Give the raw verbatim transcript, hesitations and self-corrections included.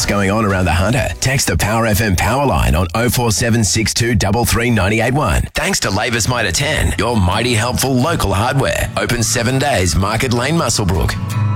going on around the Hunter? Text the Power F M power line on oh four seven six two three three nine eight one. Thanks to Lavis Mitre ten, your mighty helpful local hardware. Open seven days, Market Lane, Muswellbrook.